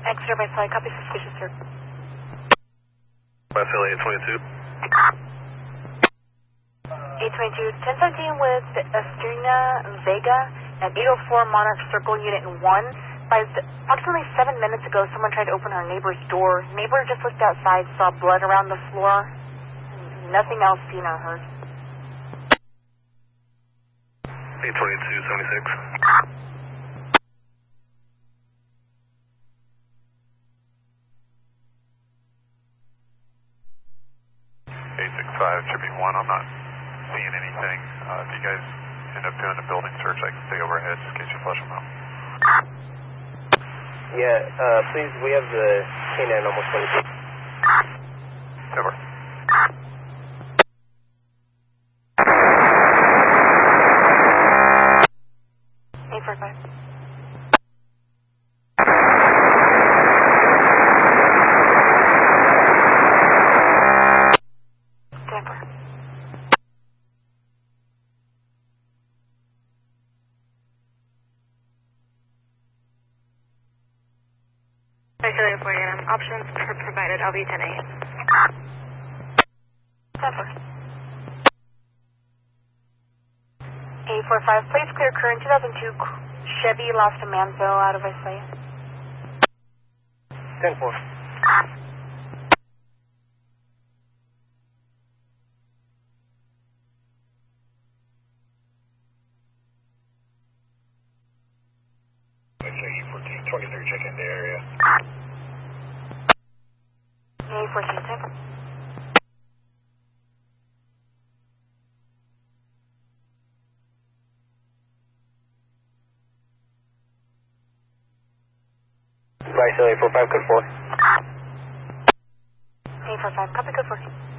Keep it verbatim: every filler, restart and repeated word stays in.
Exeter by flight, copy suspicious, sir. By Philly eight twenty-two. eight twenty-two, ten seventeen with Estrina Vega at eight oh four Monarch Circle Unit one. By the, approximately seven minutes ago, someone tried to open our neighbor's door. Neighbor just looked outside, saw blood around the floor. Nothing else seen or heard. eight twenty-two seventy-six. eight six five, Tribute one, I'm not seeing anything. Uh, if you guys end up doing a building search, I can stay overhead just in case you flush them out. Yeah, uh, please, we have the K nine almost twenty-two. Over. eight four five. Denver. Circulator forty, um, options pro- provided, L V ten A. Denver. eight four five, please clear current two thousand two Chevy Lost a Manzo out of Visalia. ten four. fourteen twenty-three, check in the area. eight fourteen, Denver. Visalia eight four five, code four. eight four five, copy code four.